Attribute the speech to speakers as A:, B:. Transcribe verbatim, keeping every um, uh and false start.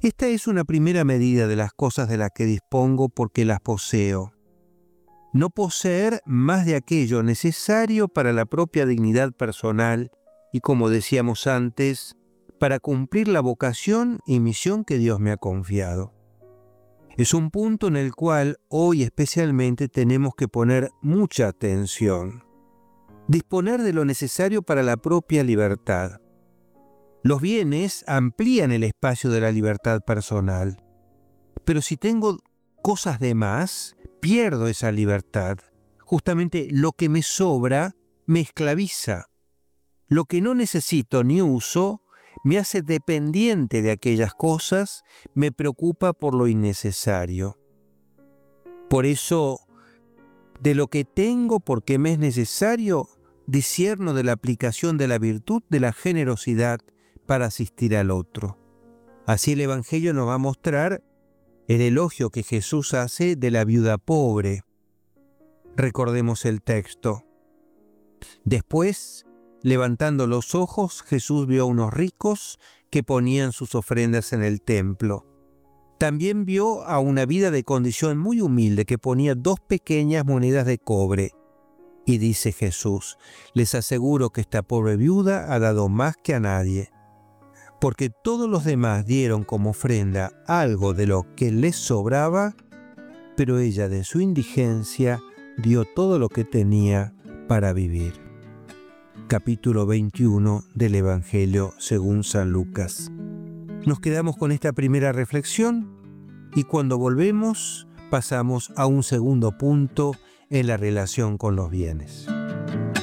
A: Esta es una primera medida de las cosas de las que dispongo porque las poseo. No poseer más de aquello necesario para la propia dignidad personal y, como decíamos antes, para cumplir la vocación y misión que Dios me ha confiado. Es un punto en el cual hoy especialmente tenemos que poner mucha atención. Disponer de lo necesario para la propia libertad. Los bienes amplían el espacio de la libertad personal, pero si tengo cosas de más, pierdo esa libertad. Justamente lo que me sobra me esclaviza. Lo que no necesito ni uso me hace dependiente de aquellas cosas, me preocupa por lo innecesario. Por eso, de lo que tengo porque me es necesario, discierno de la aplicación de la virtud de la generosidad para asistir al otro. Así el Evangelio nos va a mostrar el elogio que Jesús hace de la viuda pobre. Recordemos el texto. Después, levantando los ojos, Jesús vio a unos ricos que ponían sus ofrendas en el templo. También vio a una viuda de condición muy humilde que ponía dos pequeñas monedas de cobre. Y dice Jesús, les aseguro que esta pobre viuda ha dado más que a nadie, porque todos los demás dieron como ofrenda algo de lo que les sobraba, pero ella de su indigencia dio todo lo que tenía para vivir. Capítulo veintiuno del Evangelio según San Lucas. Nos quedamos con esta primera reflexión y cuando volvemos pasamos a un segundo punto en la relación con los bienes.